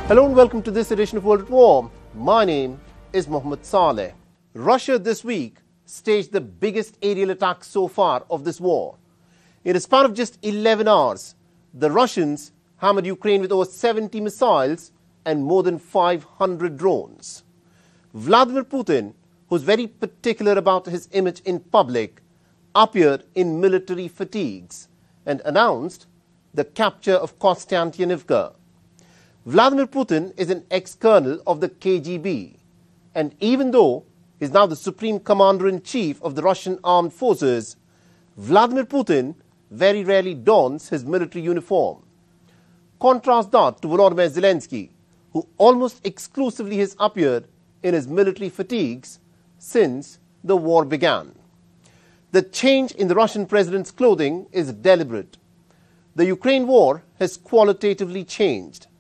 Hello and welcome to this edition of World at War. My name is Mohammed Saleh. Russia this week staged the biggest aerial attack so far of this war. In a span of just 11 hours, the Russians hammered Ukraine with over 70 missiles and more than 500 drones. Vladimir Putin, who's very particular about his image in public, appeared in military fatigues and announced the capture of Kostyantynivka. Vladimir Putin is an ex-colonel of the KGB, and even though he is now the supreme commander-in-chief of the Russian armed forces, Vladimir Putin very rarely dons his military uniform. Contrast that to Volodymyr Zelensky, who almost exclusively has appeared in his military fatigues since the war began. The change in the Russian president's clothing is deliberate. The Ukraine war has qualitatively changed.